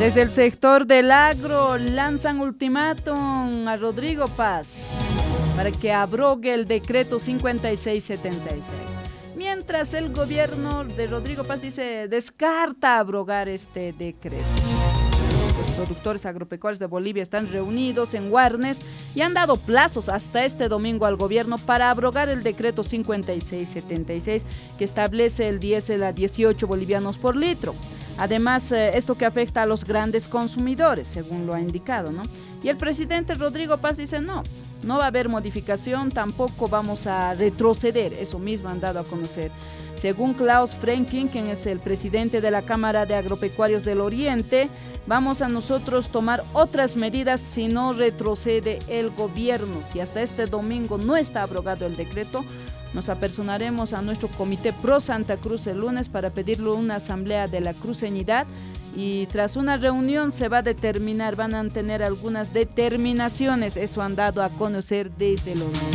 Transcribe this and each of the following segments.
Desde el sector del agro lanzan ultimátum a Rodrigo Paz para que abrogue el decreto 5676. Mientras el gobierno de Rodrigo Paz descarta abrogar este decreto. Los productores agropecuarios de Bolivia están reunidos en Warnes y han dado plazos hasta este domingo al gobierno para abrogar el decreto 5676 que establece el diésel a 18 bolivianos por litro. Además, esto que afecta a los grandes consumidores, según lo ha indicado, ¿no? Y el presidente Rodrigo Paz dice no va a haber modificación, tampoco vamos a retroceder, eso mismo han dado a conocer. Según Klaus Frenking, quien es el presidente de la Cámara de Agropecuarios del Oriente, vamos a nosotros tomar otras medidas si no retrocede el gobierno. Si hasta este domingo no está abrogado el decreto, nos apersonaremos a nuestro comité pro Santa Cruz el lunes para pedirle una asamblea de la cruceñidad y tras una reunión se va a determinar, van a tener algunas determinaciones, eso han dado a conocer desde el Oriente.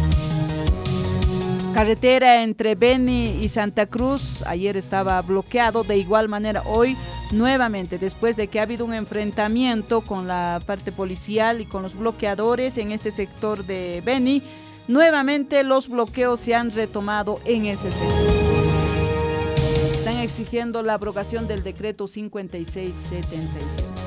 Carretera entre Beni y Santa Cruz, ayer estaba bloqueado, de igual manera hoy nuevamente, después de que ha habido un enfrentamiento con la parte policial y con los bloqueadores en este sector de Beni, nuevamente los bloqueos se han retomado en ese sector. Están exigiendo la abrogación del decreto 5676.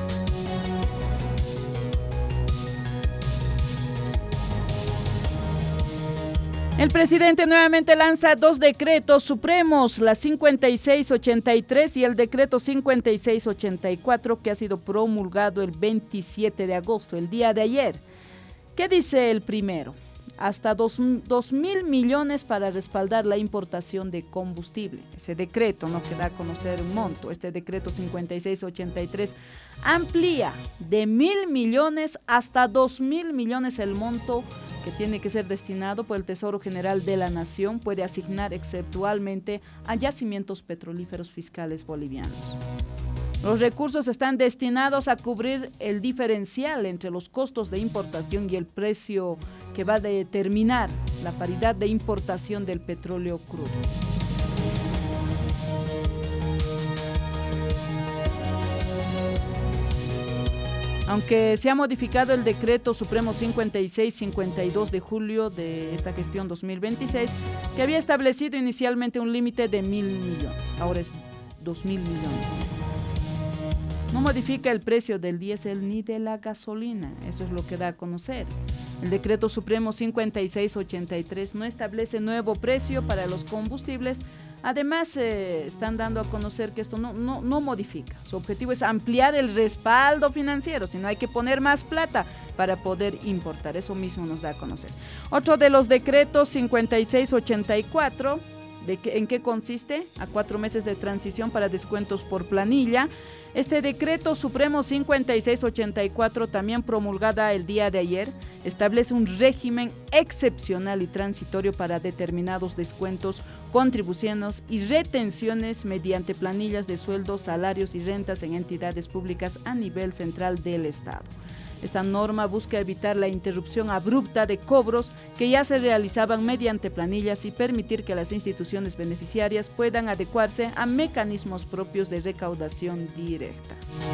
El presidente nuevamente lanza dos decretos supremos, la 5683 y el decreto 5684, que ha sido promulgado el 27 de agosto, el día de ayer. ¿Qué dice el primero? Hasta 2.000 millones para respaldar la importación de combustible. Ese decreto no que da a conocer un monto. Este decreto 5683 amplía de 1.000 millones hasta 2.000 millones el monto que tiene que ser destinado por el Tesoro General de la Nación. Puede asignar exceptualmente a yacimientos petrolíferos fiscales bolivianos. Los recursos están destinados a cubrir el diferencial entre los costos de importación y el precio que va a determinar la paridad de importación del petróleo crudo. Aunque se ha modificado el decreto supremo 5652 de julio de esta gestión 2026, que había establecido inicialmente un límite de 1.000 millones, ahora es 2.000 millones. No modifica el precio del diésel ni de la gasolina, eso es lo que da a conocer. El decreto supremo 5683 no establece nuevo precio para los combustibles. Además, están dando a conocer que esto no modifica. Su objetivo es ampliar el respaldo financiero, sino hay que poner más plata para poder importar. Eso mismo nos da a conocer. Otro de los decretos 5684, ¿en qué consiste? A 4 meses de transición para descuentos por planilla. Este decreto supremo 5684, también promulgada el día de ayer, establece un régimen excepcional y transitorio para determinados descuentos, contribuciones y retenciones mediante planillas de sueldos, salarios y rentas en entidades públicas a nivel central del Estado. Esta norma busca evitar la interrupción abrupta de cobros que ya se realizaban mediante planillas y permitir que las instituciones beneficiarias puedan adecuarse a mecanismos propios de recaudación directa.